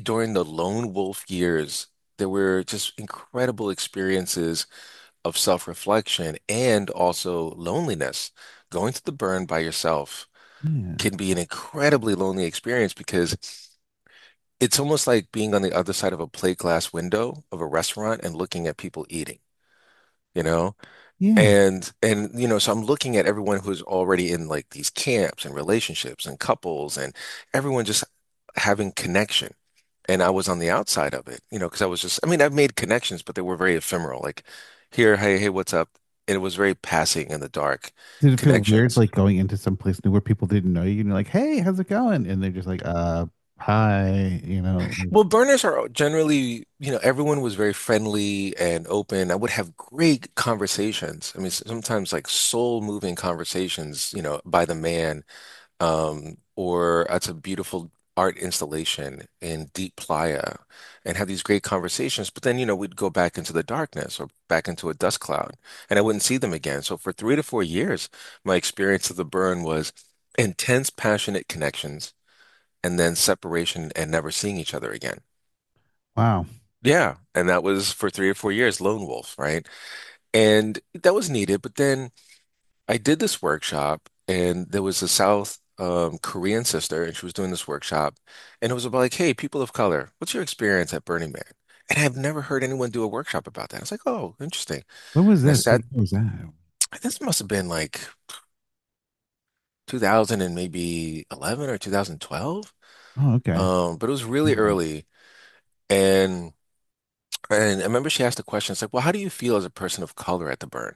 during the lone wolf years, there were just incredible experiences of self-reflection and also loneliness. Going to the burn by yourself Yeah. can be an incredibly lonely experience because it's almost like being on the other side of a plate glass window of a restaurant and looking at people eating, you know? Yeah. And so I'm looking at everyone who's already in like these camps and relationships and couples and everyone just having connection. And I was on the outside of it, because I was just, I mean, I've made connections, but they were very ephemeral. Like here, hey, hey, what's up? And it was very passing in the dark Did it feel weird connections. like going into some place new where people didn't know you and you're like, hey, how's it going? And they're just like, hi, like, Well, burners are generally, everyone was very friendly and open. I would have great conversations. I mean, sometimes like soul-moving conversations, by the man. Or it's a beautiful art installation in deep playa and have these great conversations. But then, we'd go back into the darkness or back into a dust cloud and I wouldn't see them again. So for 3 to 4 years, my experience of the burn was intense, passionate connections and then separation and never seeing each other again. wow. Yeah. And that was for 3 or 4 years, lone wolf, right? And that was needed. But then I did this workshop, and there was a South Korean sister, and she was doing this workshop, and it was about like, hey, people of color, what's your experience at Burning Man? And I've never heard anyone do a workshop about that. I was like, oh, interesting. What was And I this? What said, year was that? this must have been like 2000 and maybe 11 or 2012. Oh, okay. But it was really Mhm. early, and and I remember she asked a question. It's like, well, how do you feel as a person of color at the burn?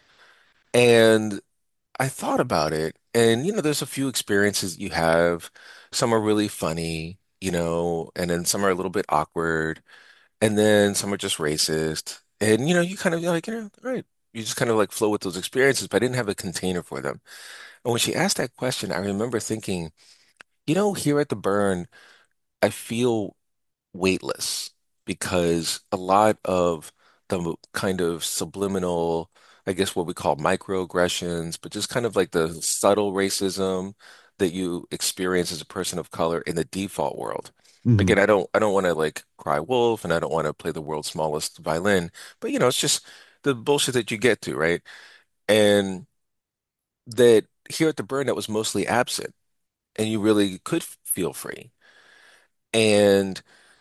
And I thought about it, and there's a few experiences you have. Some are really funny, and then some are a little bit awkward, and then some are just racist. And you kind of like, all right, you just kind of like flow with those experiences, but I didn't have a container for them. And when she asked that question, I remember thinking, here at the burn, I feel weightless because a lot of the kind of subliminal, I guess what we call microaggressions, but just kind of like the subtle racism that you experience as a person of color in the default world. Mhm. Again, I don't want to like cry wolf and I don't want to play the world's smallest violin, but it's just the bullshit that you get to, right? And that here at the burn that was mostly absent and you really could feel free. And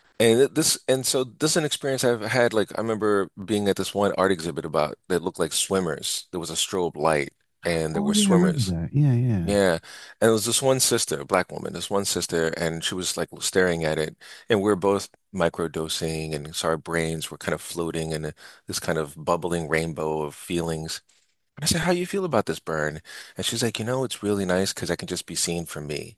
so this is an experience I've had. Like I remember being at this one art exhibit about that looked like swimmers. There was a strobe light, and there Oh, were yeah, I remember swimmers. that. Yeah, yeah. Yeah, and it was this one sister, a black woman, this one sister, and she was like staring at it, and we were both microdosing, and so our brains were kind of floating in this kind of bubbling rainbow of feelings. And I said, "How you feel about this burn?" And she's like, "It's really nice because I can just be seen for me."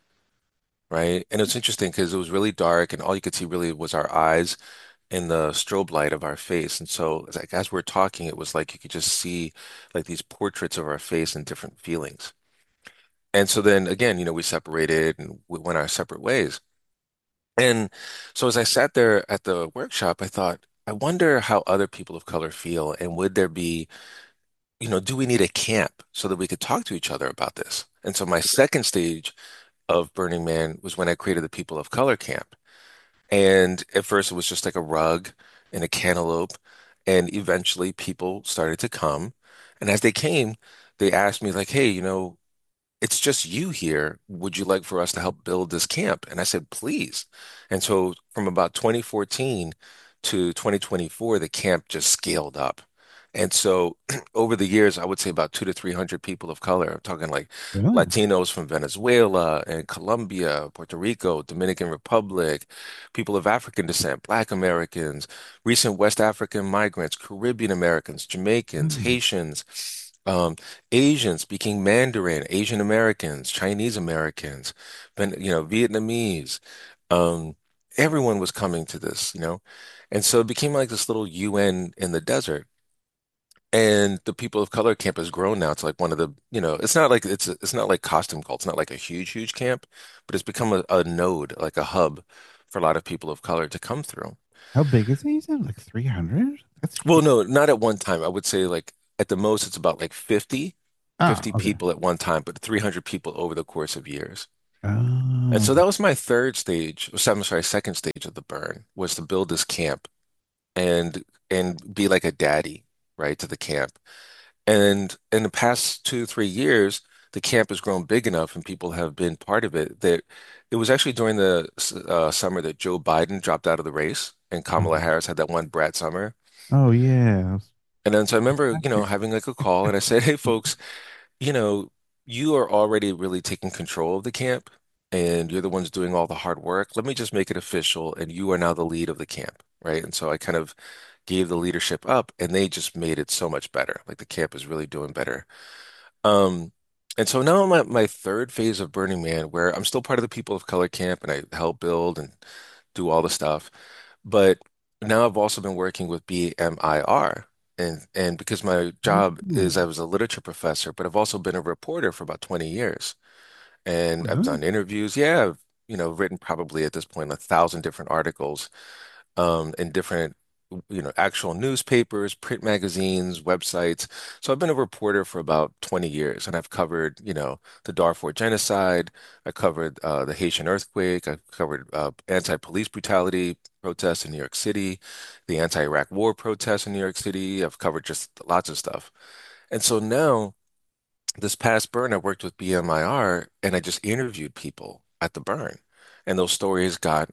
Right. And it's interesting because it was really dark and all you could see really was our eyes in the strobe light of our face. And so it's like as we're talking, it was like you could just see like these portraits of our face and different feelings. And so then again, we separated and we went our separate ways. And so as I sat there at the workshop, I thought, I wonder how other people of color feel and would there be, do we need a camp so that we could talk to each other about this? And so my second stage of Burning Man was when I created the People of Color Camp. And at first, it was just like a rug and a cantaloupe. And eventually, people started to come. And as they came, they asked me, like, hey, it's just you here. Would you like for us to help build this camp? And I said, please. And so from about 2014 to 2024, the camp just scaled up. And so over the years, I would say about 200 to 300 people of color. I'm talking like Really? Latinos from Venezuela and Colombia, Puerto Rico, Dominican Republic, people of African descent, Black Americans, recent West African migrants, Caribbean Americans, Jamaicans, Mm. Haitians. Asians speaking Mandarin, Asian Americans, Chinese Americans, Vietnamese. Um, Everyone was coming to this. And so it became like this little UN in the desert. And the People of Color camp has grown now to like one of the, it's not like Costume Cult. It's not like a huge, huge camp, but it's become a node, like a hub for a lot of people of color to come through. How big is it? You said like 300? That's Well, huge. no, not at one time. I would say like at the most it's about like 50, Oh, 50 okay. people at one time, but 300 people over the course of years. And Oh, so that was my third stage, I'm sorry, second stage of the burn was to build this camp and be like a daddy, right, to the camp. And in the past 2, 3 years, the camp has grown big enough and people have been part of it that it was actually during the summer that Joe Biden dropped out of the race and Kamala oh, Harris had that one brat summer. oh yeah. And then so I remember, Last year. having like a call and I said, hey, folks, you know, you are already really taking control of the camp and you're the ones doing all the hard work. Let me just make it official and you are now the lead of the camp, right? And so I kind of gave the leadership up and they just made it so much better. Like the camp is really doing better. Um, and so now I'm at my third phase of Burning Man where I'm still part of the People of Color camp and I help build and do all the stuff. But now I've also been working with BMIR. And because my job is Oh, I was a literature professor, but I've also been a reporter for about 20 years. And I've really? done interviews. Yeah, I've, written probably at this point 1,000 different articles in different, actual newspapers, print magazines, websites. So I've been a reporter for about 20 years, and I've covered, the Darfur genocide. I covered the Haitian earthquake. I covered anti-police brutality protests in New York City, the anti-Iraq war protests in New York City. I've covered just lots of stuff. And so now, this past burn, I worked with BMIR, and I just interviewed people at the burn, and those stories got,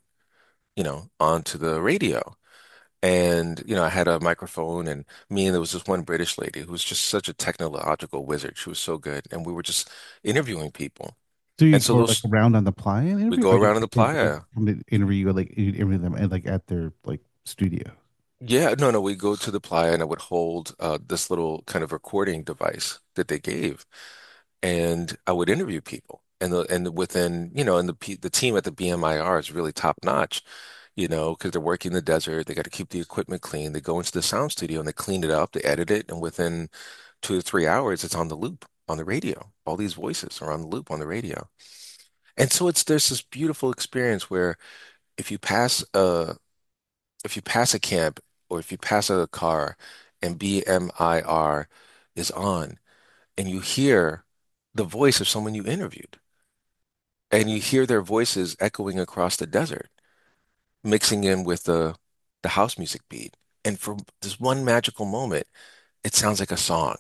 onto the radio. And, I had a microphone and there was this one British lady who was just such a technological wizard. She was so good. And we were just interviewing people. So you And so go like those, around on the playa and we interview, go or do around in the people like playa. come to interview you, like you interview them and like at their like studio? Yeah, no, no, we go to the playa and I would hold this little kind of recording device that they gave. And I would interview people. And within, and the team at the BMIR is really top notch, because they're working in the desert. They got to keep the equipment clean. They go into the sound studio and they clean it up, they edit it, and within 2 to 3 hours, it's on the loop on the radio. All these voices are on the loop on the radio. And so there's this beautiful experience where if you pass a if you pass a camp or if you pass a car and BMIR is on and you hear the voice of someone you interviewed and you hear their voices echoing across the desert, mixing in with the house music beat. And for this one magical moment, it sounds like a song.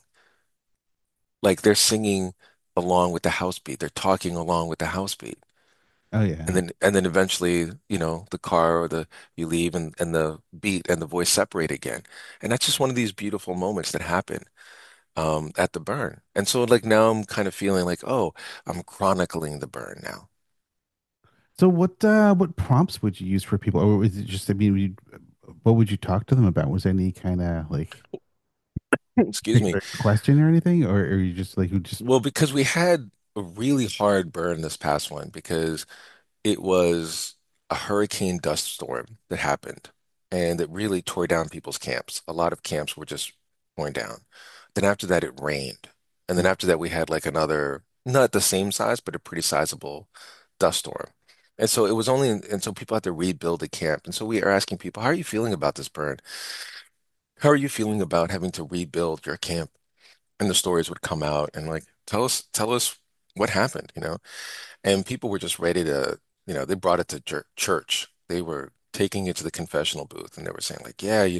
Like they're singing along with the house beat. They're talking along with the house beat. Oh And yeah. then eventually, the car or the you leave and the beat and the voice separate again. And that's just one of these beautiful moments that happen at the burn. And so like now I'm kind of feeling like, oh, I'm chronicling the burn now. So what prompts would you use for people, or is it just, I mean, what would you talk to them about? Was there any kind of like Excuse me. particular question or anything, or you just like who just Well, because we had a really hard burn this past one because it was a hurricane dust storm that happened and it really tore down people's camps. A lot of camps were just torn down. Then after that, it rained. And then after that, we had like another, not the same size, but a pretty sizable dust storm. And so it was only, and so people had to rebuild the camp. And so we are asking people, how are you feeling about this burn? How are you feeling about having to rebuild your camp? And the stories would come out and like, tell us what happened, And people were just ready to, they brought it to church. They were taking it to the confessional booth and they were saying like, yeah,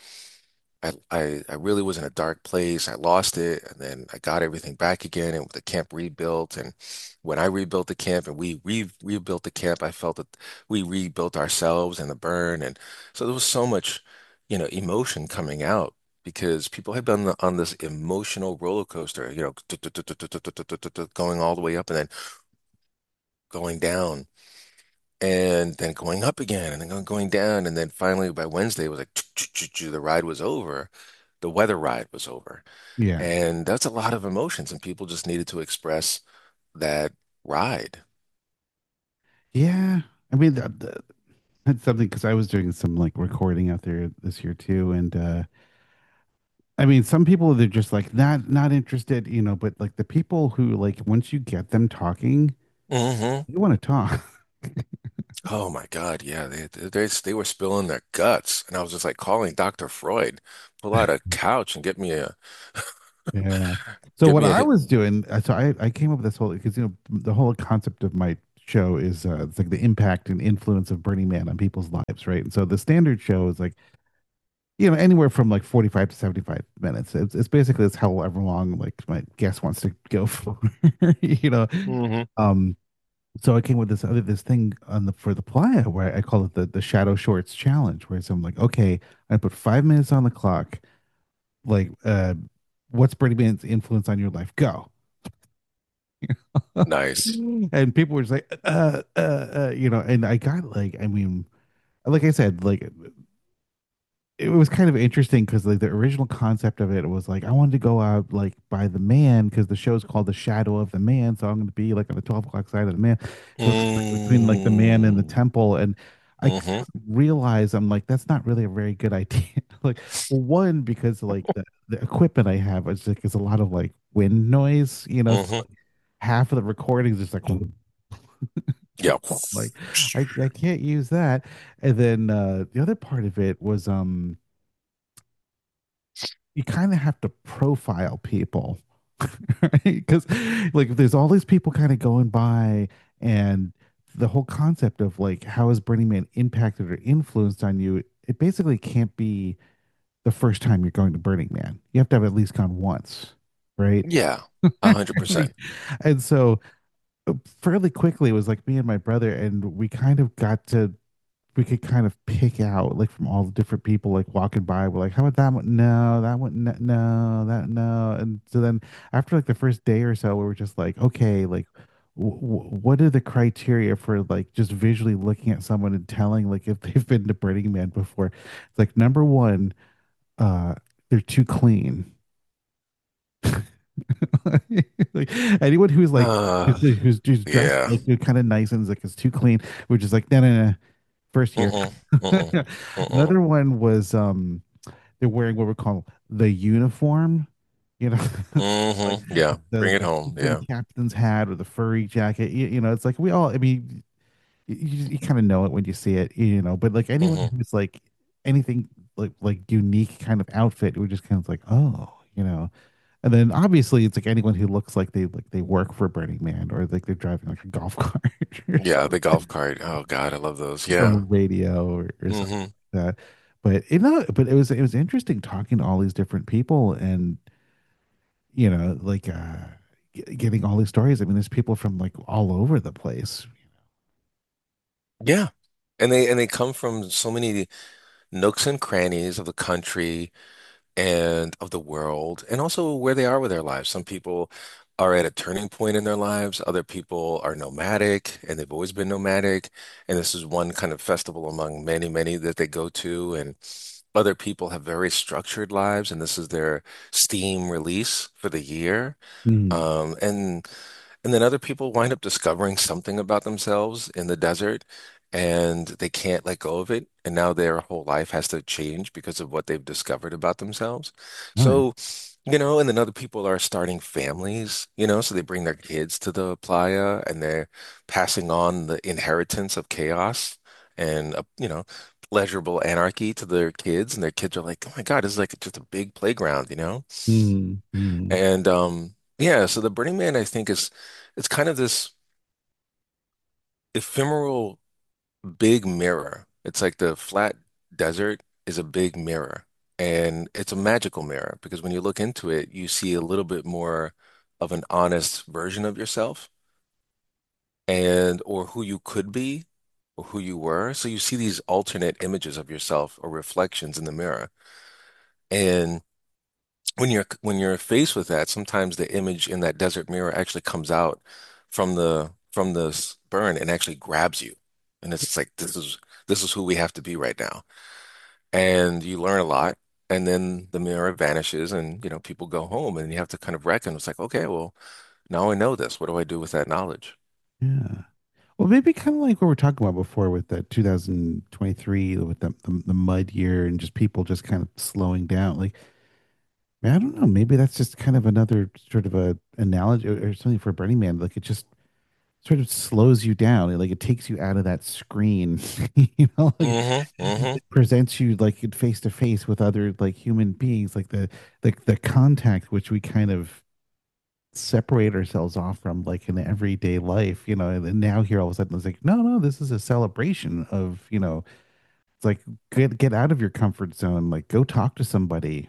I really was in a dark place. I lost it and then I got everything back again and the camp rebuilt. And when I rebuilt the camp and we rebuilt the camp, I felt that we rebuilt ourselves in the burn. And so there was so much, emotion coming out because people had been on this emotional roller coaster, going all the way up and then going down and then going up again and then going down. And then finally by Wednesday, it was like the ride was over. The weather ride was over. yeah. And that's a lot of emotions, and people just needed to express that ride. Yeah. I mean, that's something because I was doing some like recording out there this year too, and I mean, some people they're just like not interested, but like the people who like once you get them talking, Hmm. you want to talk. Oh my God, yeah, they were spilling their guts, and I was just like calling Dr. Freud, pull out a couch and Yeah. So get what me I a was doing, so I came up with this whole because the whole concept of my show is it's like the impact and influence of Burning Man on people's lives, right? And so the standard show is like, anywhere from like 45 to 75 minutes. It's basically it's however long like my guest wants to go for, you know. Hmm. Um, so I came with this thing on the for the playa where I call it the Shadow Shorts Challenge, where I'm like, okay, I put 5 minutes on the clock. Like, what's Burning Man's influence on your life? Go. Nice. And people were just like, and I got like, I mean, like I said, like it was kind of interesting because like the original concept of it was like I wanted to go out like by the man because the show's called The Shadow of the Man, so I'm going to be like on the 12 o'clock side of the man, so it's like between like the man and the Mm. temple, and I kind Hmm. of realized I'm like that's not really a very good idea. Like, well, one because like the equipment I have is like is a lot of like wind noise, so Hmm. like half of the recordings is like Yeah. like I can't use that, and then the other part of it was you kind of have to profile people, right? Because like there's all these people kind of going by, and the whole concept of like how has Burning Man impacted or influenced on you, it basically can't be the first time you're going to Burning Man. You have to have at least gone once, right? Yeah. 100%. Like, and so fairly quickly it was like me and my brother, and we kind of got to we could kind of pick out like from all the different people like walking by. We're like, how about that one? No, that one. No, no, that no. And so then after like the first day or so, we were just like, okay, like what are the criteria for like just visually looking at someone and telling like if they've been to Burning Man before? It's like number one, uh, they're too clean. Like anyone who's like Uh, who's dressed yeah. like kind of nice and is like is too clean, we're just like no no no. First year. Mm-mm. Mm-mm. Mm-mm. Another one was they're wearing what we call the uniform, you know, like Yeah. Bring it the home. sequin Yeah. captain's hat or the furry jacket. It's like we all, I mean, you kind of know it when you see it, but like anyone Hmm. who's like anything like unique kind of outfit, we're just kind of like, oh, And then obviously it's like anyone who looks like they work for Burning Man or like they're driving like a golf cart or Yeah. The golf cart. Oh God, I love those. on the Yeah. radio or something Hmm. like that. But but it was interesting talking to all these different people and like getting all these stories. I mean, there's people from like all over the place. Yeah. And they come from so many nooks and crannies of the country and of the world, and also where they are with their lives. Some people are at a turning point in their lives. Other people are nomadic, and they've always been nomadic. And this is one kind of festival among many, many that they go to. And other people have very structured lives, and this is their steam release for the year. Mm, Um, and and then other people wind up discovering something about themselves in the desert and they can't let go of it. And now their whole life has to change because of what they've discovered about themselves. oh yeah. So, and then other people are starting families, so they bring their kids to the playa and they're passing on the inheritance of chaos and, pleasurable anarchy to their kids. And their kids are like, oh my God, this is like just a big playground. Mm, mm, And yeah, so the Burning Man, I think, is it's kind of this ephemeral big mirror. It's like the flat desert is a big mirror, and it's a magical mirror because when you look into it, you see a little bit more of an honest version of yourself and or who you could be or who you were. So you see these alternate images of yourself or reflections in the mirror. And when you're faced with that, sometimes the image in that desert mirror actually comes out from the burn and actually grabs you. And it's just like this is who we have to be right now. And you learn a lot, and then the mirror vanishes and people go home and you have to kind of reckon. It's like, okay, well, now I know this. What do I do with that knowledge? yeah. Well, maybe kind of like what we're talking about before with the 2023 with the mud year and just people just kind of slowing down. Like, man, I don't know. Maybe that's just kind of another sort of a analogy or something for Burning Man. Like, it just sort of slows you down. Like, it takes you out of that screen. Like Hmm. Hmm. it presents you like face to face with other like human beings. Like the contact which we kind of separate ourselves off from like an everyday life, and then now here all of a sudden it's like, no, no, this is a celebration of, it's like get out of your comfort zone, like go talk to somebody.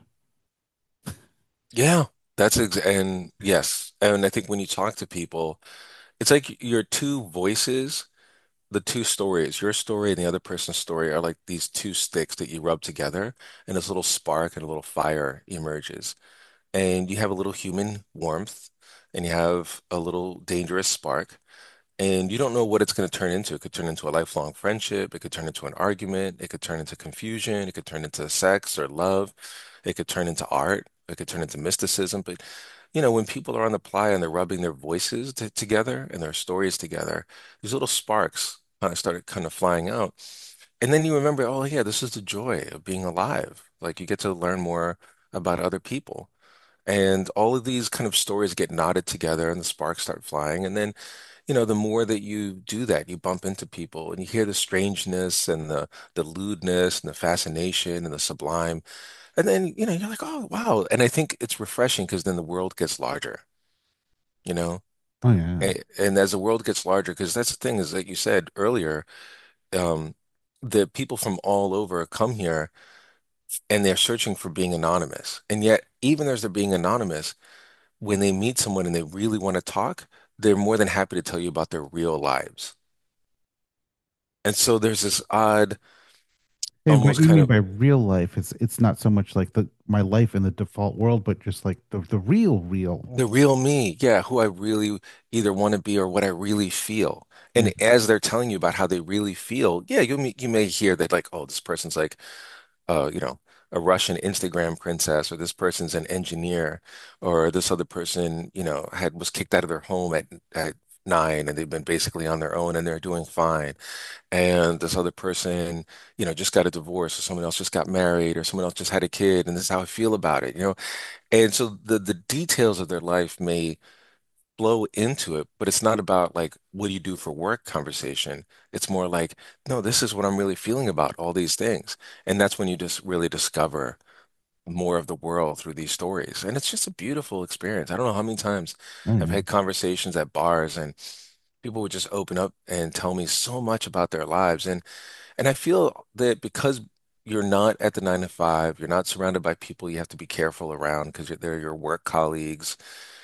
Yeah, and yes. And I think when you talk to people, it's like your two voices, the two stories, your story and the other person's story are like these two sticks that you rub together, and this little spark and a little fire emerges. And you have a little human warmth, and you have a little dangerous spark. And you don't know what it's going to turn into. It could turn into a lifelong friendship. It could turn into an argument. It could turn into confusion. It could turn into sex or love. It could turn into art. It could turn into mysticism. But, when people are on the playa and they're rubbing their voices together and their stories together, these little sparks kind of started kind of flying out. And then you remember, oh, yeah, this is the joy of being alive. Like you get to learn more about other people. And all of these kind of stories get knotted together and the sparks start flying. And then the more that you do that, you bump into people and you hear the strangeness and the lewdness and the fascination and the sublime. And then, you're like, oh, wow. And I think it's refreshing because then the world gets larger, you know? Oh yeah. And as the world gets larger, because that's the thing is like you said earlier, um, the people from all over come here and they're searching for being anonymous. And yet, even as they're being anonymous, when they meet someone and they really want to talk, they're more than happy to tell you about their real lives. And so there's this odd, And what almost you kind mean of by real life is it's not so much like the my life in the default world, but just like the real. the real me. Yeah, who I really either want to be or what I really feel. Yeah. And as they're telling you about how they really feel, yeah, you may hear that like, oh, this person's like, uh, you know, a Russian Instagram princess, or this person's an engineer, or this other person, was kicked out of their home at 9 and they've been basically on their own and they're doing fine. And this other person, just got a divorce, or someone else just got married, or someone else just had a kid, and this is how I feel about it. And so the details of their life may flow into it, but it's not about like what do you do for work conversation. It's more like, no, this is what I'm really feeling about all these things. And that's when you just really discover more of the world through these stories. And it's just a beautiful experience. I don't know how many times Oh I've yeah. had conversations at bars and people would just open up and tell me so much about their lives. And I feel that because you're not at the 9 to 5, you're not surrounded by people you have to be careful around because they're your work colleagues,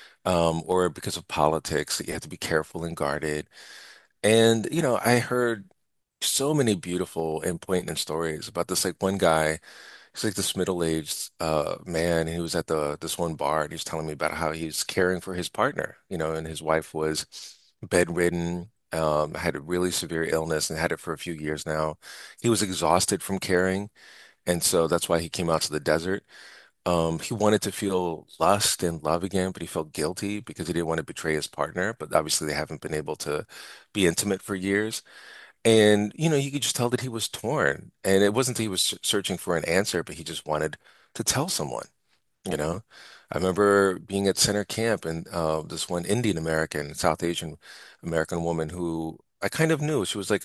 or because of politics that you have to be careful and guarded. And, I heard so many beautiful and poignant stories about this like one guy. He's like this middle-aged man. He was at this one bar and he was telling me about how he's caring for his partner, and his wife was bedridden, had a really severe illness and had it for a few years now. He was exhausted from caring, and so that's why he came out to the desert. He wanted to feel lust and love again, but he felt guilty because he didn't want to betray his partner. But obviously, they haven't been able to be intimate for years. And, you could just tell that he was torn. And it wasn't that he was searching for an answer, but he just wanted to tell someone, you know? I remember being at center camp and this one Indian American, South Asian American woman who I kind of knew. She was like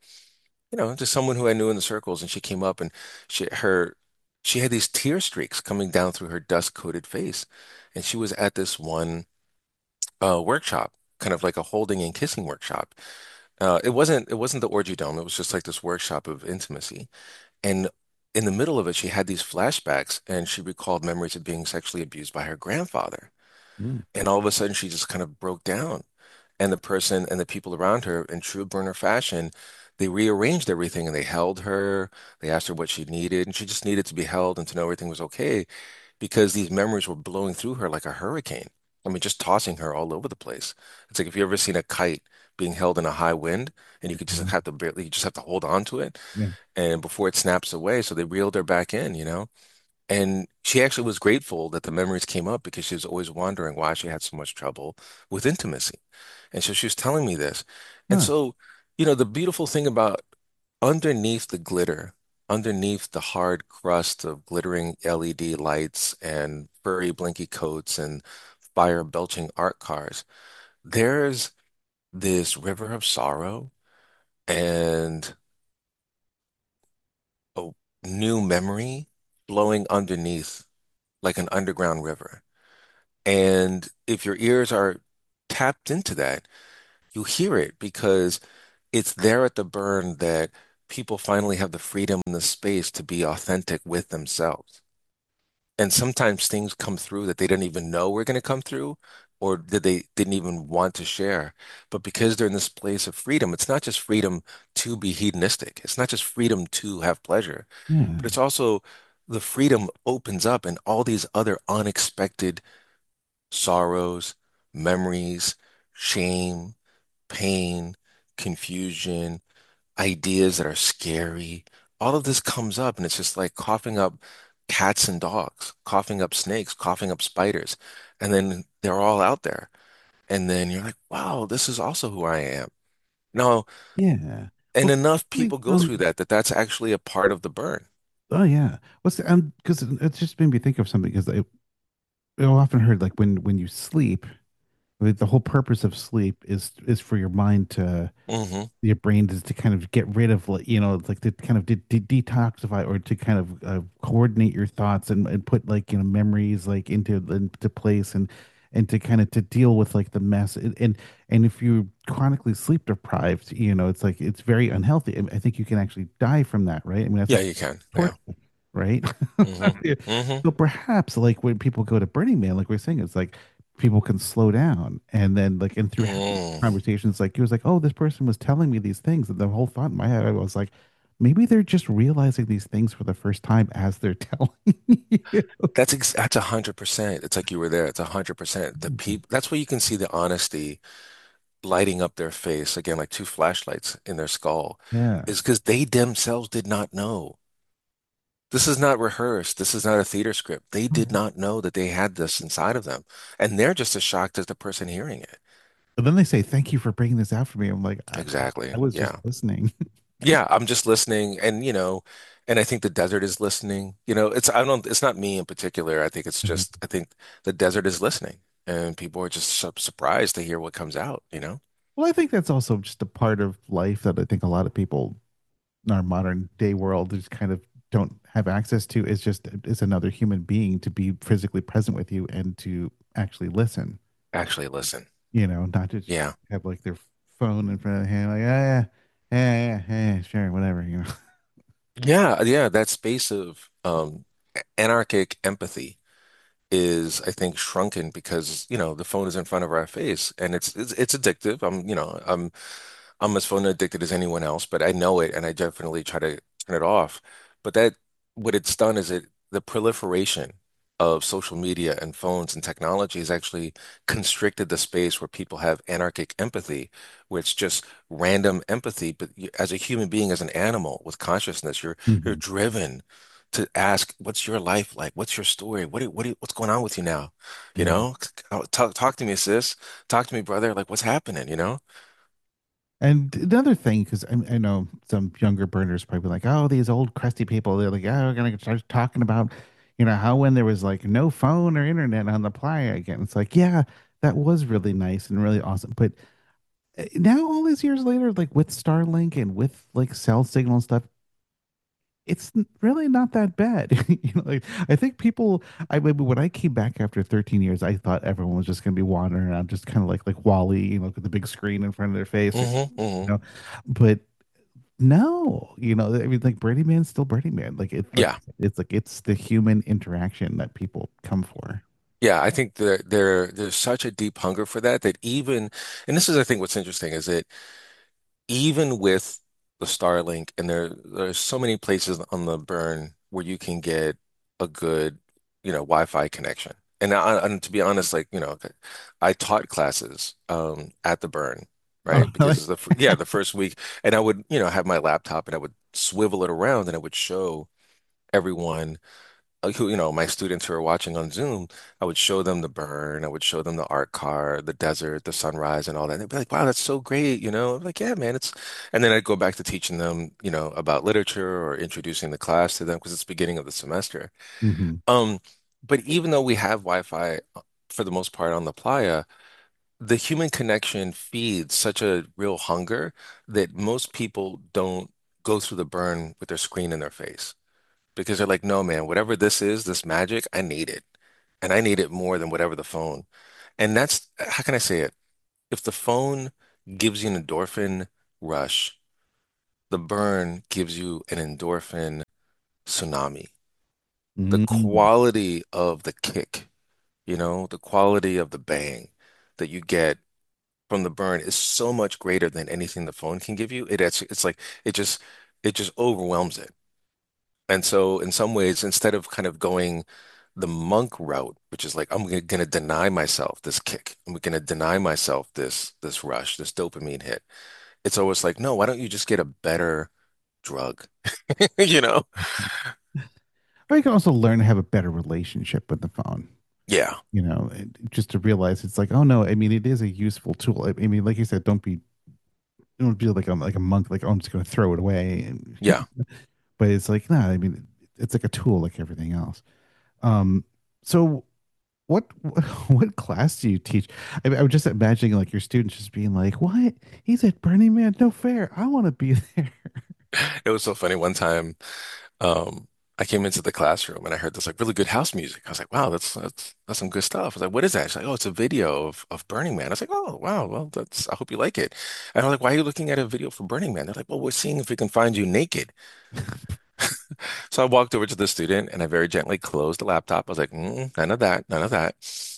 just someone who I knew in the circles. And she came up and she had these tear streaks coming down through her dust-coated face. And she was at this one workshop, kind of like a holding and kissing workshop. It wasn't the orgy dome. It was just like this workshop of intimacy. And in the middle of it, she had these flashbacks and she recalled memories of being sexually abused by her grandfather. Mm. And all of a sudden, she just kind of broke down. And the person and the people around her, in true burner fashion, they rearranged everything and they held her. They asked her what she needed, and she just needed to be held and to know everything was okay because these memories were blowing through her like a hurricane. I mean, just tossing her all over the place. It's like if you ever seen a kite being held in a high wind and you could just Yeah. have to barely, you just have to hold on to it Yeah. and before it snaps away. So they reeled her back in. And she actually was grateful that the memories came up because she was always wondering why she had so much trouble with intimacy. And so she was telling me this. And Huh. so, the beautiful thing about underneath the glitter, underneath the hard crust of glittering LED lights and furry blinky coats and fire belching art cars, there's this river of sorrow and a new memory flowing underneath like an underground river. And if your ears are tapped into that, you hear it because it's there at the burn that people finally have the freedom and the space to be authentic with themselves. And sometimes things come through that they didn't even know were going to come through or that they didn't even want to share. But because they're in this place of freedom, it's not just freedom to be hedonistic. It's not just freedom to have pleasure, Yeah. but it's also the freedom opens up and all these other unexpected sorrows, memories, shame, pain, confusion, ideas that are scary. All of this comes up, and it's just like coughing up cats and dogs, coughing up snakes, coughing up spiders. And then they're all out there. And then you're like, wow, this is also who I am. No, Yeah. and Well, enough like, people go through that that's actually a part of the burn. oh yeah. What's because it just made me think of something because I often heard like when you sleep, like, the whole purpose of sleep is for your mind to Hmm. your brain is to kind of get rid of like like to kind of detoxify or to kind of coordinate your thoughts and put like memories like into place and to kind of to deal with like the mess and if you're chronically sleep deprived it's like it's very unhealthy. I think you can actually die from that, right? I mean that's Yeah, like you can. Yeah. torture, right? Hmm. Yeah. Hmm. So perhaps like when people go to Burning Man, like we're saying, it's like people can slow down and then like and through having Mm. conversations like he was like, oh, this person was telling me these things, and the whole thought in my head I was like, maybe they're just realizing these things for the first time as they're telling you. That's 100%. It's like you were there. It's 100%. The people, that's where you can see the honesty lighting up their face again, like two flashlights in their skull, Yeah. is because they themselves did not know. This is not rehearsed. This is not a theater script. They Oh, did yeah. not know that they had this inside of them. And they're just as shocked as the person hearing it. But then they say, thank you for bringing this out for me. I'm like, I Exactly. was just Yeah. listening. Yeah, I'm just listening and and I think the desert is listening. It's not me in particular. I think it's Mhm. just I think the desert is listening and people are just surprised to hear what comes out. Well, I think that's also just a part of life that I think a lot of people in our modern day world just kind of don't have access to is just is another human being to be physically present with you and to actually listen, Actually listen. not to just Yeah. have like their phone in front of the hand, like, yeah, yeah, yeah, yeah, sure, whatever. Yeah, yeah, that space of anarchic empathy is, I think, shrunken because, the phone is in front of our face and it's addictive. I'm as phone addicted as anyone else, but I know it and I definitely try to turn it off. But what it's done is the proliferation of social media and phones and technology has actually constricted the space where people have anarchic empathy, where it's just random empathy. But as a human being, as an animal with consciousness, you're Hmm. driven to ask, what's your life like? What's your story? What's going on with you now? You Yeah. know, talk to me, sis. Talk to me, brother. Like, what's happening? And another thing, because I know some younger burners probably like, oh, these old crusty people, they're like, oh, we're gonna start talking about, how when there was like no phone or internet on the playa again. It's like, yeah, that was really nice and really awesome. But now all these years later, like with Starlink and with like cell signal and stuff, it's really not that bad. Like I think people, I maybe when I came back after 13 years, I thought everyone was just gonna be wandering around, just kind of like Wally, with the big screen in front of their face, Hmm. Hmm. but no, I mean, like Burning Man's still Burning Man. Yeah. It's like it's the human interaction that people come for. Yeah, I think there's such a deep hunger for that and this is, I think, what's interesting is that even with the Starlink, and there's so many places on the burn where you can get a good, Wi-Fi connection. And to be honest, like, I taught classes at the burn, Oh, right? really? Because the first week, and I would, have my laptop and I would swivel it around and I would show everyone who, my students who are watching on Zoom, I would show them the burn, I would show them the art car, the desert, the sunrise, and all that. And they'd be like, "Wow, that's so great." I'm like, "Yeah, man, it's." And then I'd go back to teaching them, about literature or introducing the class to them because it's beginning of the semester. Hmm. Um, but even though we have Wi-Fi for the most part on the playa, the human connection feeds such a real hunger that most people don't go through the burn with their screen in their face because they're like, no, man, whatever this is, this magic, I need it. and I need it more than whatever the phone. And that's, how can I say it? If the phone gives you an endorphin rush, the burn gives you an endorphin tsunami. The Mm. quality of the kick, the quality of the bang that you get from the burn is so much greater than anything the phone can give you. It's like it just overwhelms it. And so in some ways, instead of kind of going the monk route, which is like I'm gonna deny myself this kick, I'm gonna deny myself this rush, this dopamine hit. It's always like, no, why don't you just get a better drug? You know? Or you can also learn to have a better relationship with the phone. Yeah. And just to realize it's like, oh no, I mean, it is a useful tool. I mean, like you said, don't be like like a monk, like, oh, I'm just going to throw it away. Yeah. But it's like, nah, I mean, it's like a tool like everything else. Um, so what what class do you teach? I was just imagining like your students just being like, "What? He's at Burning Man? No fair. I want to be there." It was so funny. One time, um, I came into the classroom and I heard this like really good house music. I was like, wow, that's some good stuff. I was like, what is that? She's like, oh, it's a video of Burning Man. I was like, oh, wow, well, I hope you like it. And I was like, why are you looking at a video for Burning Man? They're like, well, we're seeing if we can find you naked. So I walked over to the student and I very gently closed the laptop. I was like, none of that, none of that.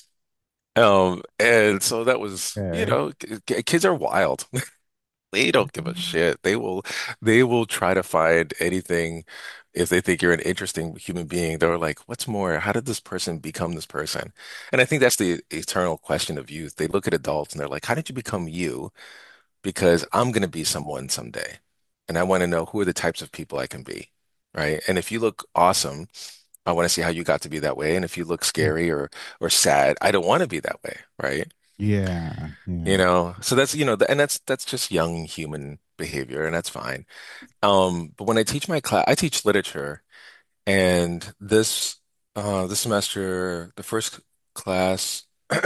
And so that was, Okay. kids are wild. They don't give a shit. They will try to find anything if they think you're an interesting human being. They're like, what's more? How did this person become this person? And I think that's the eternal question of youth. They look at adults and they're like, how did you become you? Because I'm going to be someone someday. And I want to know who are the types of people I can be, right? And if you look awesome, I want to see how you got to be that way. And if you look scary or sad, I don't want to be that way, right? Yeah, yeah. So that's, and that's just young human behavior, and that's fine. But when I teach my class, I teach literature, and this semester, the first class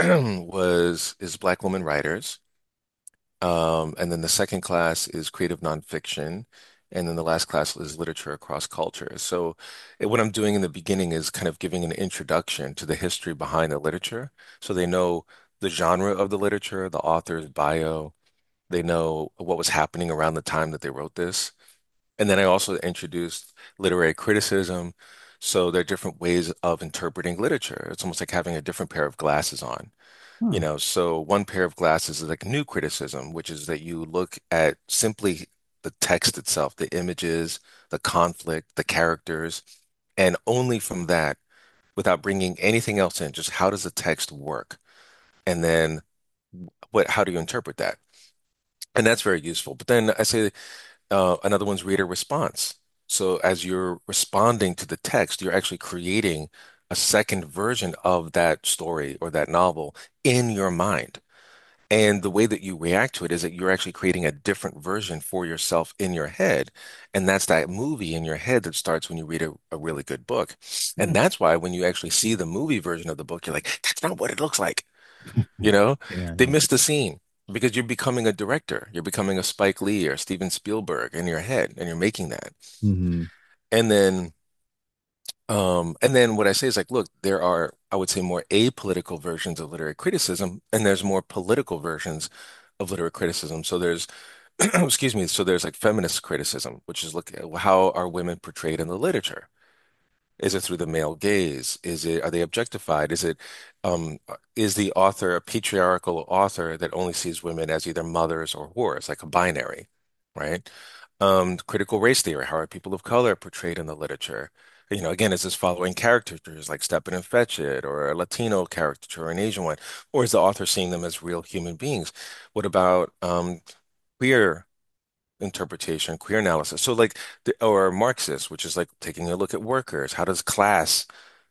is Black women writers, and then the second class is creative nonfiction, and then the last class is literature across cultures. So what I'm doing in the beginning is kind of giving an introduction to the history behind the literature, so they know the genre of the literature, the author's bio. They know what was happening around the time that they wrote this. And then I also introduced literary criticism. So there are different ways of interpreting literature. It's almost like having a different pair of glasses on. Huh. So one pair of glasses is like new criticism, which is that you look at simply the text itself, the images, the conflict, the characters, and only from that, without bringing anything else in, just how does the text work? And then how do you interpret that? And that's very useful. But then I say another one's reader response. So as you're responding to the text, you're actually creating a second version of that story or that novel in your mind. And the way that you react to it is that you're actually creating a different version for yourself in your head. And that's that movie in your head that starts when you read a really good book. And Hmm. that's why when you actually see the movie version of the book, you're like, that's not what it looks like. You know, Yeah, they yeah. missed the scene because you're becoming a director. You're becoming a Spike Lee or Steven Spielberg in your head, and you're making that. Hmm. And then, what I say is like, look, there are, I would say, more apolitical versions of literary criticism, and there's more political versions of literary criticism. So there's, excuse me, so there's like feminist criticism, which is look at how are women portrayed in the literature? Is it through the male gaze? Are they objectified? Is the author a patriarchal author that only sees women as either mothers or whores, like a binary, right? Critical race theory, how are people of color portrayed in the literature? Again, is this following caricatures like Stepin and Fetchit, or a Latino caricature, or an Asian one, or is the author seeing them as real human beings? What about queer interpretation, queer analysis? So like or Marxist, which is like taking a look at workers. How does class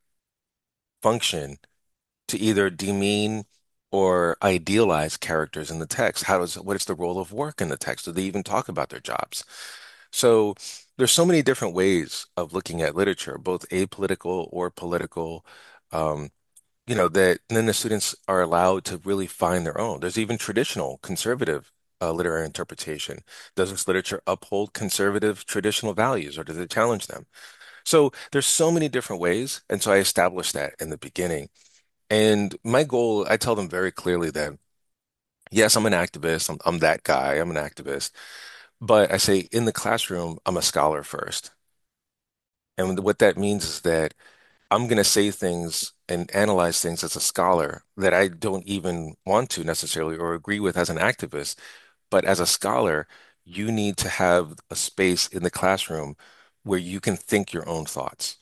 function to either demean or idealize characters in the text? What is the role of work in the text? Do they even talk about their jobs? So there's so many different ways of looking at literature, both apolitical or political. Um, that then the students are allowed to really find their own. There's even traditional conservative literary interpretation. Does this literature uphold conservative traditional values, or does it challenge them? So there's so many different ways, and so I established that in the beginning. And my goal, I tell them very clearly that, yes, I'm an activist. I'm that guy. I'm an activist. But I say in the classroom, I'm a scholar first. And what that means is that I'm going to say things and analyze things as a scholar that I don't even want to necessarily or agree with as an activist. But as a scholar, you need to have a space in the classroom where you can think your own thoughts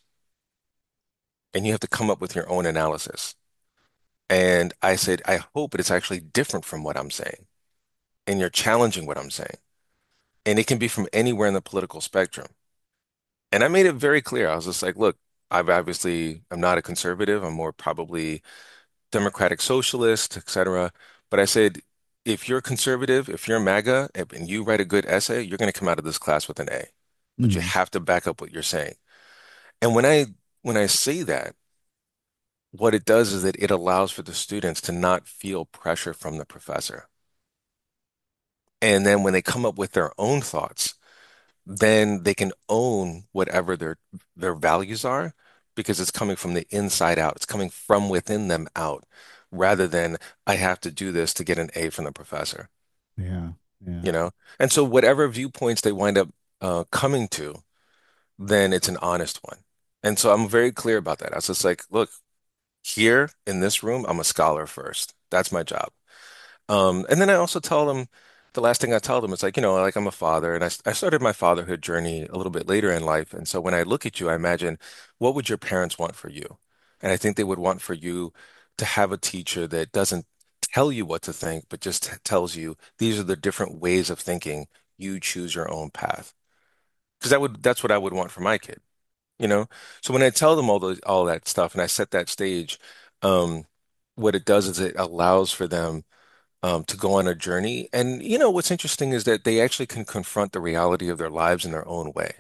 and you have to come up with your own analysis. And I said, I hope it's actually different from what I'm saying. And you're challenging what I'm saying. And it can be from anywhere in the political spectrum. And I made it very clear. I was just like, look, I'm not a conservative. I'm more probably democratic socialist, etc. But I said, if you're conservative, if you're MAGA and you write a good essay, you're going to come out of this class with an A. But you Mm. have to back up what you're saying. And when I say that, what it does is that it allows for the students to not feel pressure from the professor. And then when they come up with their own thoughts, then they can own whatever their values are because it's coming from the inside out. It's coming from within them out rather than I have to do this to get an A from the professor, Yeah. Yeah. you know? And so whatever viewpoints they wind up coming to, then it's an honest one. And so I'm very clear about that. I was just like, look, here in this room, I'm a scholar first. That's my job. And then I also tell them the last thing I tell them is like, like I'm a father and I started my fatherhood journey a little bit later in life. And so when I look at you, I imagine what would your parents want for you? And I think they would want for you to have a teacher that doesn't tell you what to think, but just tells you these are the different ways of thinking. You choose your own path. Because that's what I would want for my kid, you know? So when I tell them all that stuff and I set that stage, um, what it does is it allows for them to go on a journey. And what's interesting is that they actually can confront the reality of their lives in their own way.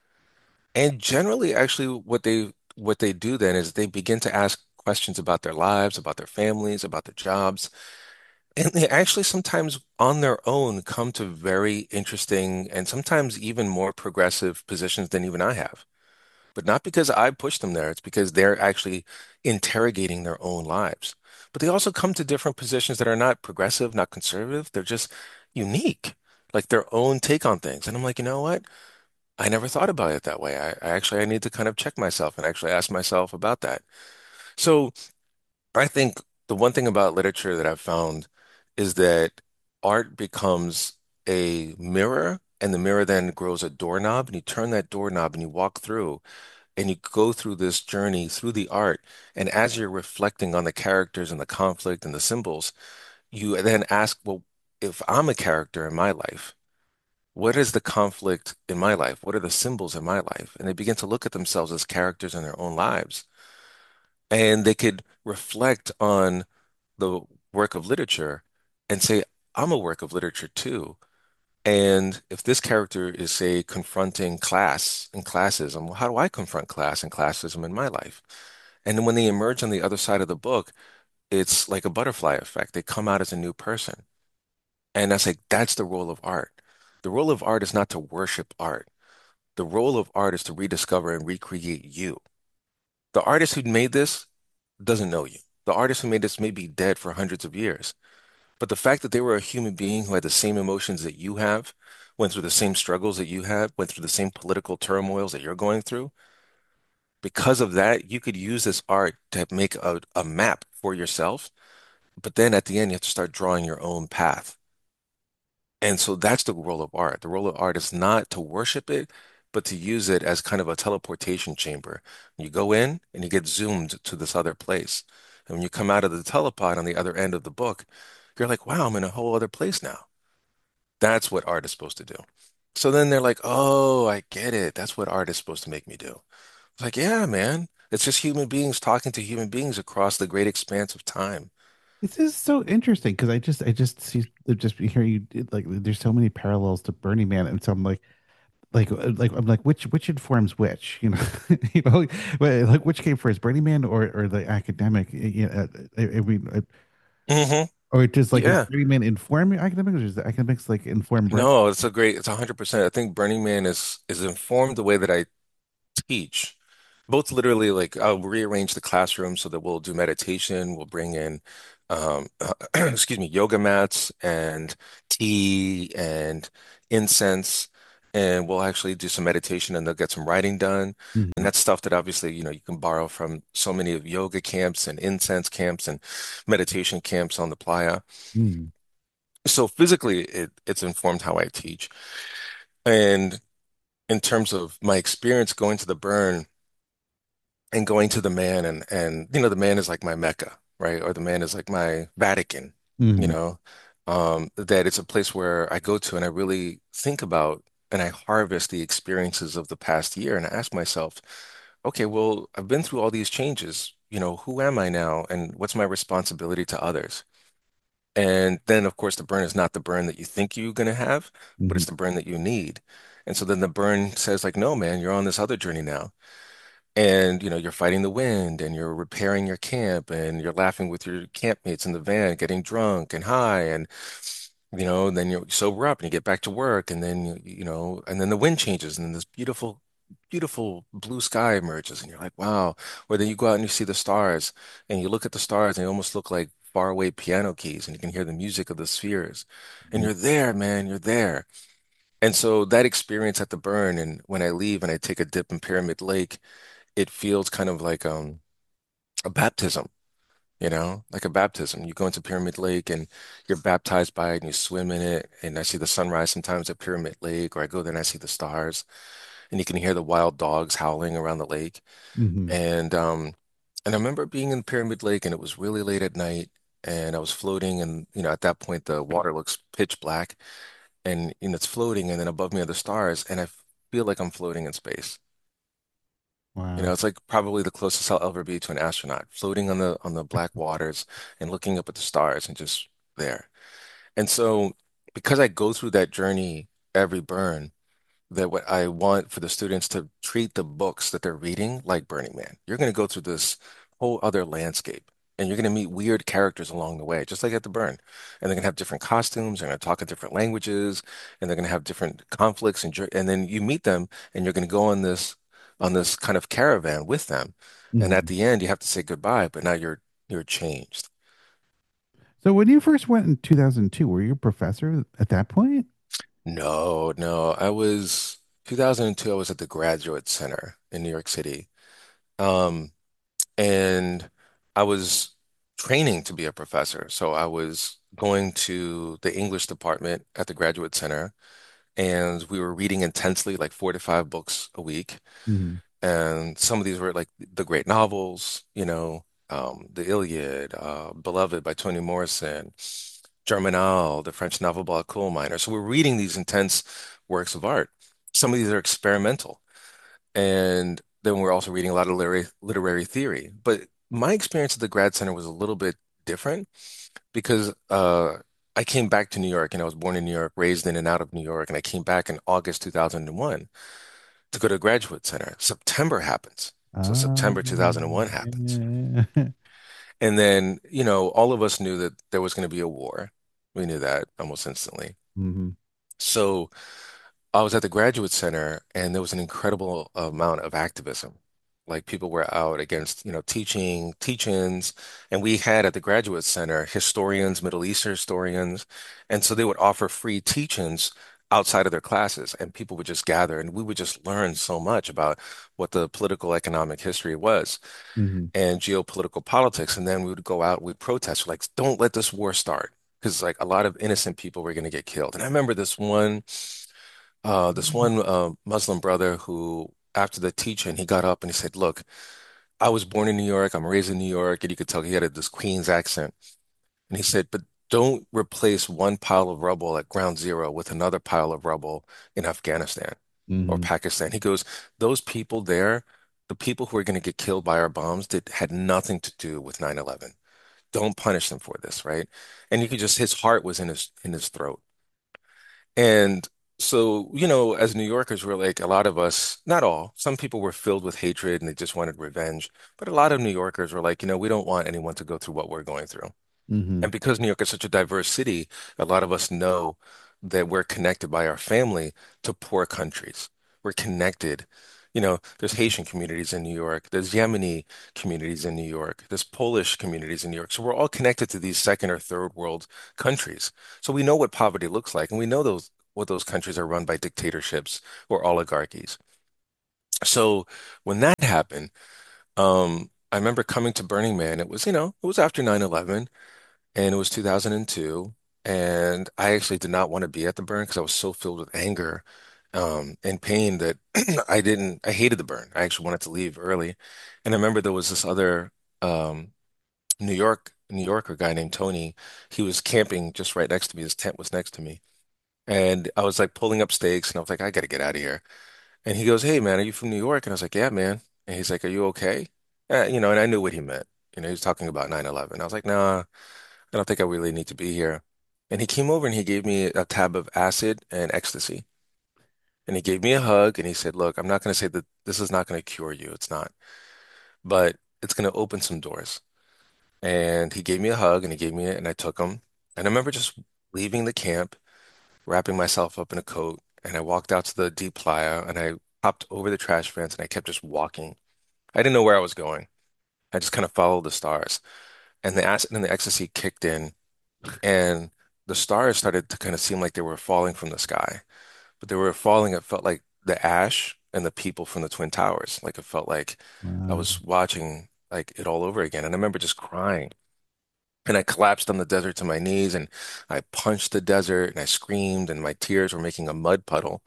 And generally, actually, what they do then is they begin to ask questions about their lives, about their families, about their jobs, and they actually sometimes on their own come to very interesting and sometimes even more progressive positions than even I have. But not because I pushed them there, it's because they're actually interrogating their own lives. But they also come to different positions that are not progressive, not conservative. They're just unique, like their own take on things. And I'm like, you know what? I never thought about it that way. I need to kind of check myself and actually ask myself about that. So I think the one thing about literature that I've found is that art becomes a mirror, and the mirror then grows a doorknob, and you turn that doorknob and you walk through and you go through this journey through the art. And as you're reflecting on the characters and the conflict and the symbols, you then ask, well, if I'm a character in my life, what is the conflict in my life? What are the symbols in my life? And they begin to look at themselves as characters in their own lives. And they could reflect on the work of literature and say, I'm a work of literature too. And if this character is, say, confronting class and classism, well, how do I confront class and classism in my life? And then when they emerge on the other side of the book, it's like a butterfly effect. They come out as a new person. And I say, that's the role of art. The role of art is not to worship art. The role of art is to rediscover and recreate you. The artist who made this doesn't know you. The artist who made this may be dead for hundreds of years. But the fact that they were a human being who had the same emotions that you have, went through the same struggles that you have, went through the same political turmoils that you're going through, because of that, you could use this art to make a map for yourself. But then at the end, you have to start drawing your own path. And so that's the role of art. The role of art is not to worship it, but to use it as kind of a teleportation chamber. You go in and you get zoomed to this other place. And when you come out of the telepod on the other end of the book, you're like, wow, I'm in a whole other place now. That's what art is supposed to do. So then they're like, oh, I get it. That's what art is supposed to make me do. It's like, yeah, man. It's just human beings talking to human beings across the great expanse of time. This is so interesting because I just see just hear you like there's so many parallels to Burning Man, and so I'm like I'm like which informs which, you know, like which came first, Burning Man or the academic, I mean, Hmm. or just like is Yeah. Burning Man inform academics, or is the academics like inform Burning? No, it's 100%. I think Burning Man is informed the way that I teach. Both literally, like I'll rearrange the classroom so that we'll do meditation. We'll bring in, excuse me, yoga mats and tea and incense, and we'll actually do some meditation and they'll get some writing done. And Hmm. that's stuff that obviously, you can borrow from so many of yoga camps and incense camps and meditation camps on the playa. Hmm. So physically, it's informed how I teach. And in terms of my experience going to the burn, and going to the man and the man is like my Mecca, right? Or the man is like my Vatican, you Hmm. know, that it's a place where I go to and I really think about and I harvest the experiences of the past year and I ask myself, okay, well, I've been through all these changes, who am I now and what's my responsibility to others? And then of course the burn is not the burn that you think you're going to have, but Hmm. it's the burn that you need. And so then the burn says like, no, man, you're on this other journey now. And you're fighting the wind and you're repairing your camp and you're laughing with your campmates in the van, getting drunk and high and then you sober up and you get back to work and then and then the wind changes and then this beautiful beautiful blue sky emerges and you're like, wow. Or then you go out and you see the stars and you look at the stars and they almost look like faraway piano keys and you can hear the music of the spheres. And you're there, man, you're there. And so that experience at the burn and when I leave and I take a dip in Pyramid Lake, it feels kind of like a baptism, like a baptism. You go into Pyramid Lake and you're baptized by it and you swim in it. And I see the sunrise sometimes at Pyramid Lake, or I go there and I see the stars and you can hear the wild dogs howling around the lake. Hmm. And I remember being in Pyramid Lake and it was really late at night and I was floating and at that point the water looks pitch black and it's floating and then above me are the stars and I feel like I'm floating in space. Wow. It's like probably the closest I'll ever be to an astronaut, floating on the black waters and looking up at the stars and just there. And so because I go through that journey every burn, that what I want for the students to treat the books that they're reading like Burning Man. You're going to go through this whole other landscape and you're going to meet weird characters along the way, just like at the burn. And they're going to have different costumes, they're going to talk in different languages, and they're going to have different conflicts and then you meet them and you're going to go on this kind of caravan with them. And at Hmm. the end, you have to say goodbye, but now you're changed. So when you first went in 2002, were you a professor at that point? No, no, I was 2002, I was at the Graduate Center in New York City. Um, and I was training to be a professor. So I was going to the English department at the Graduate Center, and we were reading intensely, like 4 to 5 books a week. Hmm. And some of these were like the great novels, The Iliad, Beloved by Toni Morrison, Germinal, the French novel about coal miners. So we're reading these intense works of art. Some of these are experimental. And then we're also reading a lot of literary theory. But my experience at the grad center was a little bit different because I came back to New York and I was born in New York, raised in and out of New York, and I came back in August 2001 to go to graduate center. September happens. So Oh, September 2001 happens. yeah. And then, all of us knew that there was going to be a war. We knew that almost instantly. Hmm. So I was at the Graduate Center and there was an incredible amount of activism. Like people were out against, teach-ins, and we had at the Graduate Center historians, Middle Eastern historians, and so they would offer free teach-ins outside of their classes, and people would just gather, and we would just learn so much about what the political economic history was Hmm. and geopolitical politics, and then we would go out, we'd protest, like, don't let this war start, because like a lot of innocent people were going to get killed. And I remember this one Muslim brother who, after the teaching, he got up and he said, "Look, I was born in New York. I'm raised in New York," and you could tell he had this Queen's accent. And he said, "But don't replace one pile of rubble at ground zero with another pile of rubble in Afghanistan or Hmm. Pakistan." He goes, "Those people there, the people who are going to get killed by our bombs, had nothing to do with 9/11. Don't punish them for this, right?" And you could just his heart was in his throat. And so, as New Yorkers, we're like a lot of us, not all, some people were filled with hatred and they just wanted revenge. But a lot of New Yorkers were like, we don't want anyone to go through what we're going through. Hmm. And because New York is such a diverse city, a lot of us know that we're connected by our family to poor countries. We're connected, There's Haitian communities in New York, there's Yemeni communities in New York, there's Polish communities in New York. So we're all connected to these second or third world countries. So we know what poverty looks like, and we know those what those countries are run by dictatorships or oligarchies. So when that happened, I remember coming to Burning Man. It was after 9/11 and it was 2002. And I actually did not want to be at the burn because I was so filled with anger, and pain that I hated the burn. I actually wanted to leave early. And I remember there was this other, New Yorker guy named Tony. He was camping just right next to me. His tent was next to me. And I was like pulling up stakes and I was like, I got to get out of here. And he goes, "Hey man, are you from New York?" And I was like, "Yeah, man." And he's like, "Are you okay?" And I knew what he meant. He was talking about 9/11. I was like, "Nah, I don't think I really need to be here." And he came over and he gave me a tab of acid and ecstasy. And he gave me a hug and he said, "Look, I'm not going to say that this is not going to cure you. It's not, but it's going to open some doors." And he gave me a hug and he gave me it and I took him. And I remember just leaving the camp, wrapping myself up in a coat, and I walked out to the deep playa and I hopped over the trash fence and I kept just walking. I didn't know where I was going. I just kind of followed the stars. And the acid and the ecstasy kicked in, and the stars started to kind of seem like they were falling from the sky. But they were falling, it felt like the ash and the people from the Twin Towers. Like it felt like I Wow. was watching like it all over again. And I remember just crying. And I collapsed on the desert to my knees and I punched the desert and I screamed and my tears were making a mud puddle.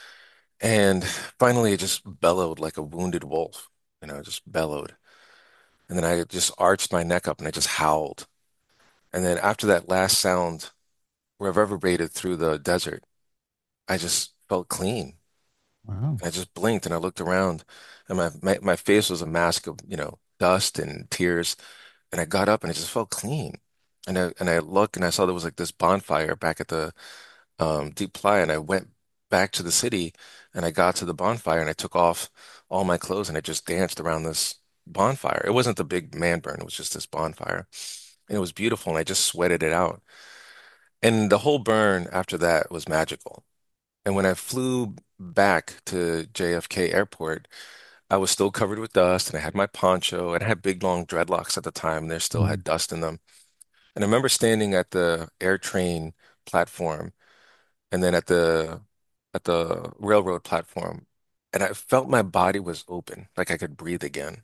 And finally it just bellowed like a wounded wolf, just bellowed. And then I just arched my neck up and I just howled. And then after that last sound reverberated through the desert, I just felt clean. Wow. I just blinked and I looked around and my face was a mask of, dust and tears. And I got up and I just felt clean. And I looked and I saw there was like this bonfire back at the Deep Playa. And I went back to the city and I got to the bonfire and I took off all my clothes and I just danced around this bonfire. It wasn't the big man burn, it was just this bonfire. And it was beautiful and I just sweated it out. And the whole burn after that was magical. And when I flew back to JFK Airport, I was still covered with dust and I had my poncho and I had big long dreadlocks at the time and they still Mm. had dust in them. And I remember standing at the AirTrain platform and then at the railroad platform and I felt my body was open, like I could breathe again.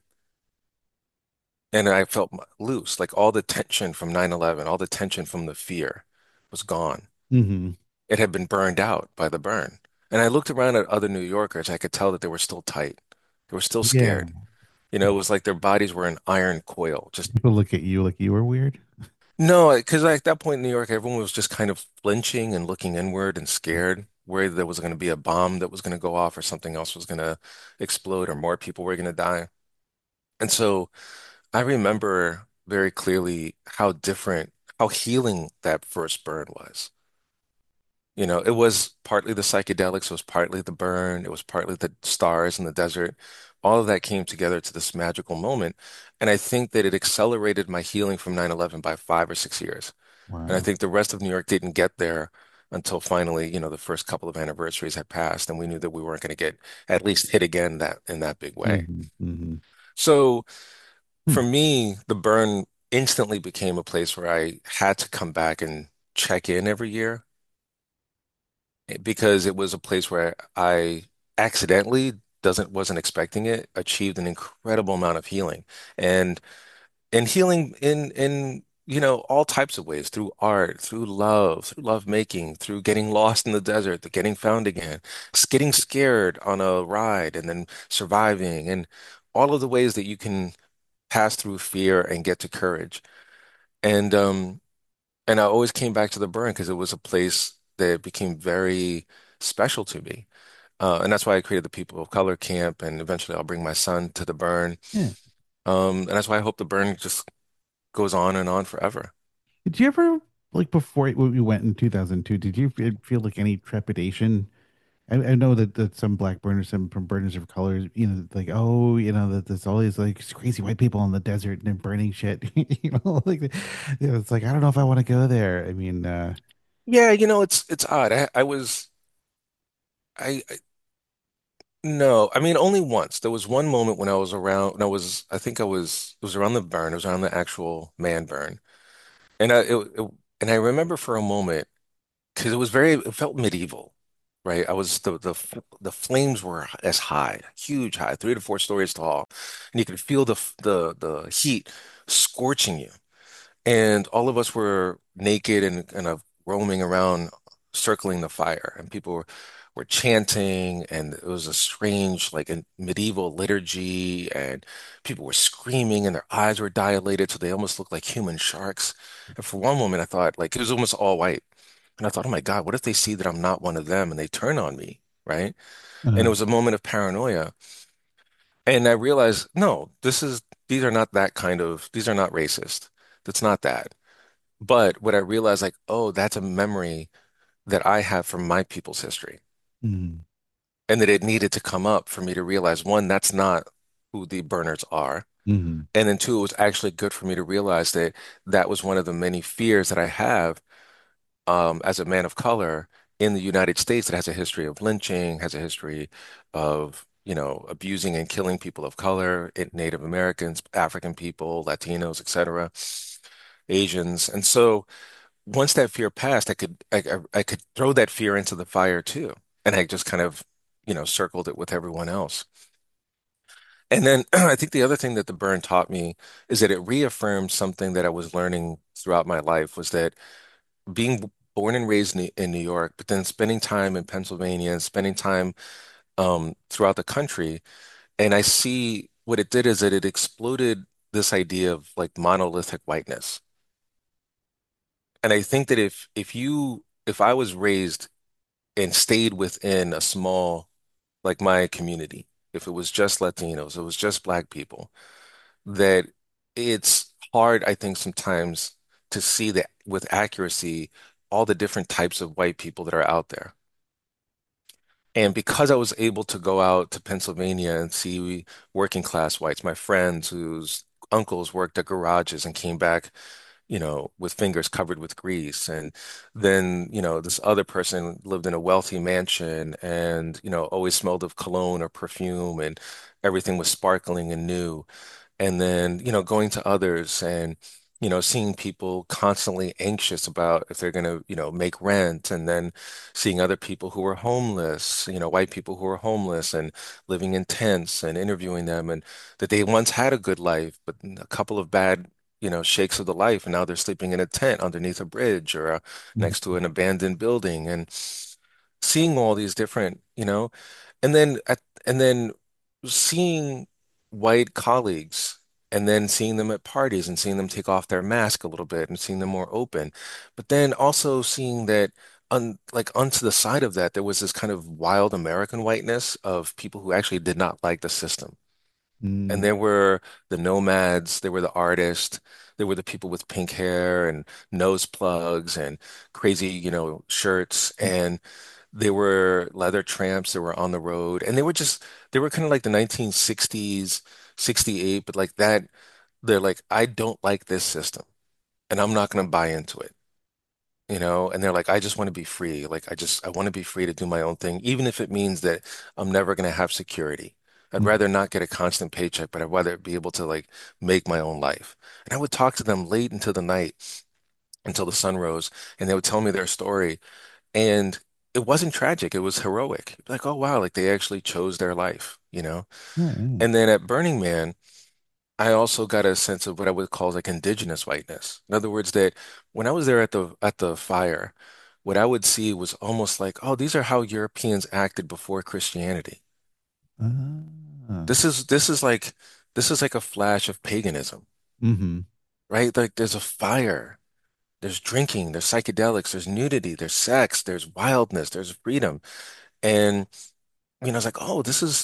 And I felt loose, like all the tension from 9/11, all the tension from the fear was gone. Hmm. It had been burned out by the burn. And I looked around at other New Yorkers. I could tell that they were still tight. They were still Yeah. scared. It was like their bodies were an iron coil. Just People look at you like you were weird. no, because at that point in New York, everyone was just kind of flinching and looking inward and scared, worried there was going to be a bomb that was going to go off or something else was going to explode or more people were going to die. And so I remember very clearly how different, how healing that first burn was. It was partly the psychedelics, it was partly the burn, it was partly the stars in the desert. All of that came together to this magical moment. And I think that it accelerated my healing from 9/11 by 5 or 6 years. And I Wow. think the rest of New York didn't get there until finally, the first couple of anniversaries had passed, and we knew that we weren't going to get at least hit again that in that big way. Hmm. Hmm. So Hmm. for me, the burn instantly became a place where I had to come back and check in every year because it was a place where I accidentally doesn't wasn't expecting it, achieved an incredible amount of healing. And healing in all types of ways through art, through love making, through getting lost in the desert, the getting found again, getting scared on a ride and then surviving and all of the ways that you can pass through fear and get to courage. And I always came back to the burn because it was a place that became very special to me. And that's why I created the People of Color Camp, and eventually I'll bring my son to the burn. Yeah. And that's why I hope the burn just goes on and on forever. Did you ever, like before when we went in 2002, did you feel like any trepidation? I know that some black burners, some from burners of colors, like, oh, that there's all these like crazy white people in the desert and they're burning shit, like, it's like, I don't know if I want to go there. I mean, Yeah, it's odd. I No, I mean only once. There was one moment when I was around, when I was, I think I was, it was around the burn. It was around the actual man burn, and and I remember for a moment because it felt medieval, right? I was the flames were as high, huge high, 3 to 4 stories tall, and you could feel the heat scorching you. And all of us were naked and kind of roaming around, circling the fire, and were chanting, and it was a strange, like a medieval liturgy, and people were screaming, and their eyes were dilated, so they almost looked like human sharks. And for one moment, I thought, like, it was almost all white, and I thought, oh my God, what if they see that I'm not one of them, and they turn on me, right? And it Uh, was a moment of paranoia, and I realized, no, these are not that kind of, these are not racist. That's not that. But what I realized, like, oh, that's a memory that I have from my people's history. mm, And that it needed to come up for me to realize, one, that's not who the burners are. mhm, And then two, it was actually good for me to realize that that was one of the many fears that I have as a man of color in the United States that has a history of lynching, has a history of, abusing and killing people of color, Native Americans, African people, Latinos, etc., Asians. And so once that fear passed, I could throw that fear into the fire too. And I just kind of, circled it with everyone else. And then I think the other thing that the burn taught me is that it reaffirmed something that I was learning throughout my life was that being born and raised in New York, but then spending time in Pennsylvania and spending time throughout the country, and I see what it did is that it exploded this idea of like monolithic whiteness. And I think that if I was raised and stayed within a small, like my community, if it was just Latinos, it was just Black people, that it's hard, I think, sometimes to see that with accuracy, all the different types of white people that are out there. And because I was able to go out to Pennsylvania and see working class whites, my friends whose uncles worked at garages and came back with fingers covered with grease. And then, this other person lived in a wealthy mansion and, always smelled of cologne or perfume and everything was sparkling and new. And then, going to others and, seeing people constantly anxious about if they're going to, make rent, and then seeing other people who were homeless, white people who were homeless and living in tents and interviewing them and that they once had a good life, but a couple of bad, shakes of the life, and now they're sleeping in a tent underneath a bridge or next to mhm. an abandoned building and seeing all these different, and then and then seeing white colleagues and then seeing them at parties and seeing them take off their mask a little bit and seeing them more open. But then also seeing that like onto the side of that, there was this kind of wild American whiteness of people who actually did not like the system. And Mm, there were the nomads, there were the artists, there were the people with pink hair and nose plugs and crazy, shirts. And they were leather tramps that were on the road. And they were kind of like the 1960s, 68, but like that, they're like, I don't like this system and I'm not going to buy into it. And they're like, I just want to be free. Like, I want to be free to do my own thing, even if it means that I'm never going to have security. I'd mhm. rather not get a constant paycheck, but I'd rather be able to like make my own life. And I would talk to them late into the night until the sun rose, and they would tell me their story. And it wasn't tragic, it was heroic. Like, oh wow, like they actually chose their life. Yeah, yeah. And then at Burning Man, I also got a sense of what I would call like indigenous whiteness. In other words, that when I was there at the fire, what I would see was almost like, oh, these are how Europeans acted before Christianity. Ah, This is like a flash of paganism, hmm. right? Like there's a fire, there's drinking, there's psychedelics, there's nudity, there's sex, there's wildness, there's freedom. And it's like, oh,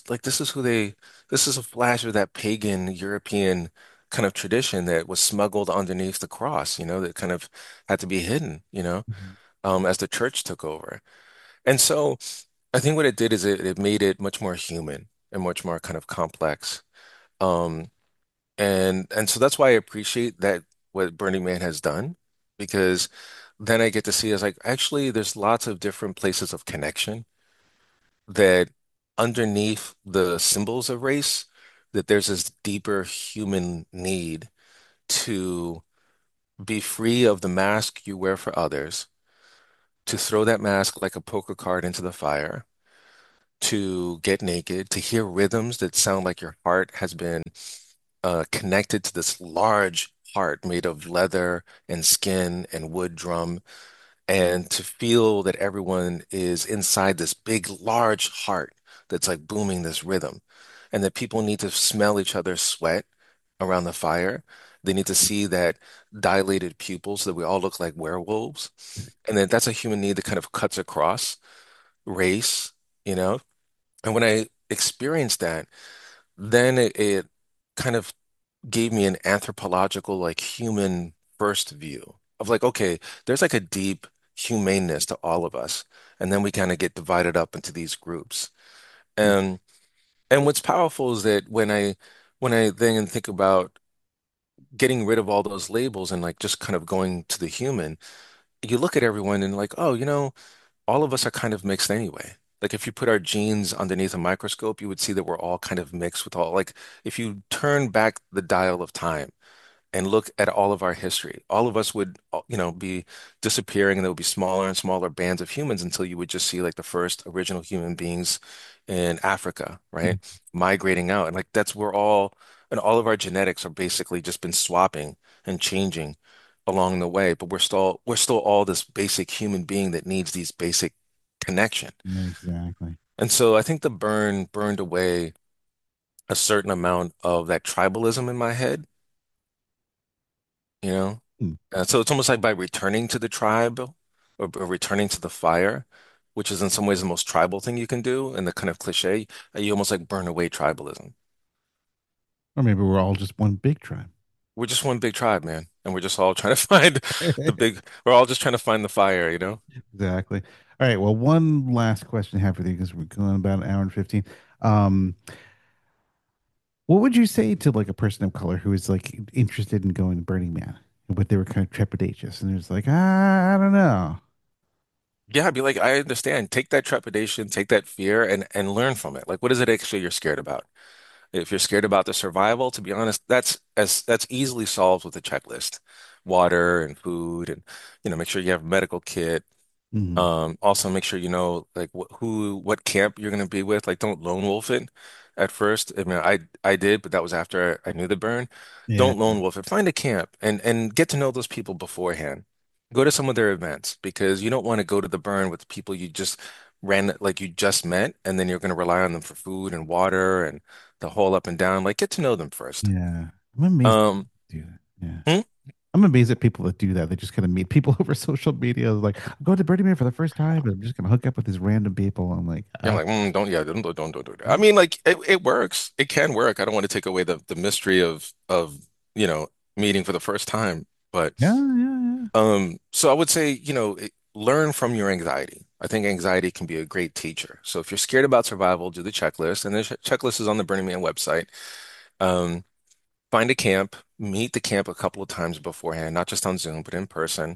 this is a flash of that pagan European kind of tradition that was smuggled underneath the cross, that kind of had to be hidden, Mhm. as the church took over. And so I think what it did is it made it much more human and much more kind of complex. Um, and so that's why I appreciate that what Burning Man has done, because then I get to see as like, actually, there's lots of different places of connection that underneath the symbols of race, that there's this deeper human need to be free of the mask you wear for others, to throw that mask like a poker card into the fire, to get naked, to hear rhythms that sound like your heart has been connected to this large heart made of leather and skin and wood drum, and to feel that everyone is inside this big, large heart that's like booming this rhythm, and that people need to smell each other's sweat around the fire. They need to see that dilated pupils so that we all look like werewolves. And then that's a human need that kind of cuts across race, you know? And when I experienced that, then it kind of gave me an anthropological, like human first view of like, okay, there's like a deep humaneness to all of us. And then we kind of get divided up into these groups. And and what's powerful is that when I then think about getting rid of all those labels and like just kind of going to the human, you look at everyone and like, oh, all of us are kind of mixed anyway. Like if you put our genes underneath a microscope, you would see that we're all kind of mixed with all, like if you turn back the dial of time and look at all of our history, all of us would, be disappearing, and there would be smaller and smaller bands of humans until you would just see like the first original human beings in Africa, right? Migrating out. And like that's we're all, and all of our genetics are basically just been swapping and changing along the way, but we're still all this basic human being that needs these basic connection. Yeah, exactly. And so I think the burn burned away a certain amount of that tribalism in my head, you know? Hmm. So it's almost like by returning to the tribe, or returning to the fire, which is in some ways the most tribal thing you can do, and the kind of cliche, you almost like burn away tribalism. Or maybe we're all just one big tribe. We're just one big tribe, man, and we're just all trying to find we're all just trying to find the fire, you know? Exactly. All right. Well, one last question I have for you because we're going about an hour and 15. Um, what would you say to like a person of color who is like interested in going to Burning Man, but they were kind of trepidatious and it's like, I don't know. Yeah, I'd be like, I understand. Take that trepidation, take that fear, and learn from it. Like, what is it actually you're scared about? If you're scared about the survival, to be honest, that's easily solved with a checklist. Water and food, and make sure you have a medical kit. Hmm. Also make sure you know like what camp you're gonna be with. Like, don't lone wolf it at first. I mean, I did, but that was after I knew the burn. Yeah. Don't lone wolf it. Find a camp and get to know those people beforehand. Go to some of their events, because you don't want to go to the burn with people you just like you just met, and then you're gonna rely on them for food and water and the whole up and down. Like, get to know them first. Yeah. I'm amazed Um, they do that. Yeah. hmm? I'm amazed at people that do that. They just kind of meet people over social media. Like, I'm going to Burning Man for the first time, and I'm just gonna hook up with these random people. I'm like, Yeah, I'm like, don't, yeah, don't do that. I mean, like, it works. It can work. I don't want to take away the mystery of meeting for the first time, but yeah, yeah, yeah. so I would say, learn from your anxiety. I think anxiety can be a great teacher. So if you're scared about survival, do the checklist, and the checklist is on the Burning Man website. Um, Find a camp, meet the camp a couple of times beforehand, not just on Zoom, but in person.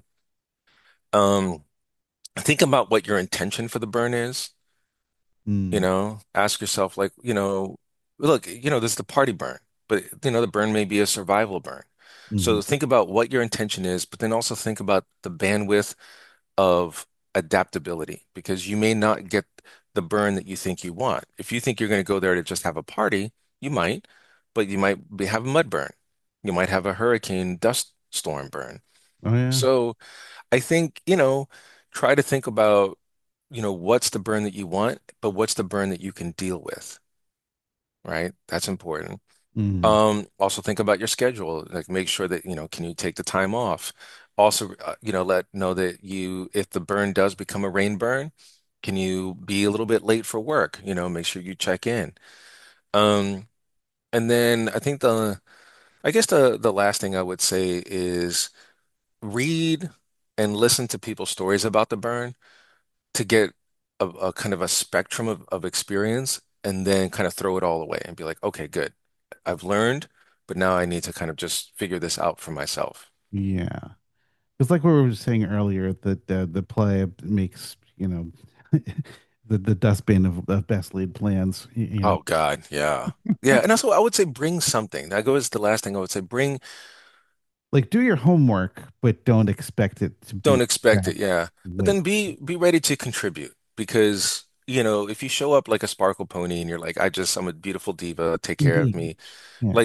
Um, think about what your intention for the burn is. Mm, Ask yourself, like, look, this is the party burn, but the burn may be a survival burn. hmm. So think about what your intention is, but then also think about the bandwidth of adaptability, because you may not get the burn that you think you want. If you think you're going to go there to just have a party, you might, but you might have a mud burn. You might have a hurricane dust storm burn. Oh yeah. So I think, try to think about, what's the burn that you want, but what's the burn that you can deal with, right? That's important. Mm. Also think about your schedule. Like, make sure that, can you take the time off? Also, let know that if the burn does become a rain burn, can you be a little bit late for work? Make sure you check in. Um, and then I guess the last thing I would say is read and listen to people's stories about the burn, to get a kind of a spectrum of experience, and then kind of throw it all away and be like, okay, good. I've learned, but now I need to kind of just figure this out for myself. Yeah. It's like what we were saying earlier that the play makes, the dustbin of best laid plans. You know, Oh God, yeah. Yeah, and also I would say bring something. That goes the last thing I would say. Bring, like do your homework, but don't expect it to don't be expect that it, yeah. But way. then be ready to contribute because, if you show up like a sparkle pony and you're like, I'm a beautiful diva, take care of me. Engage. Like